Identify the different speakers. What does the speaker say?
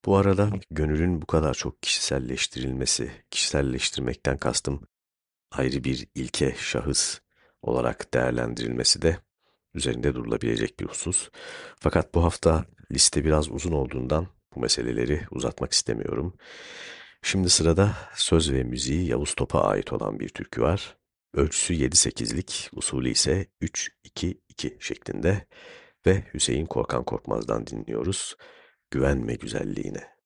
Speaker 1: Bu arada gönülün bu kadar çok kişiselleştirilmesi, kişiselleştirmekten kastım ayrı bir ilke, şahıs olarak değerlendirilmesi de üzerinde durulabilecek bir husus. Fakat bu hafta liste biraz uzun olduğundan bu meseleleri uzatmak istemiyorum. Şimdi sırada söz ve müziği Yavuz Top'a ait olan bir türkü var. Ölçüsü 7-8'lik, usulü ise 3-2-2 şeklinde ve Hüseyin Korkan Korkmaz'dan dinliyoruz. Güvenme güzelliğine.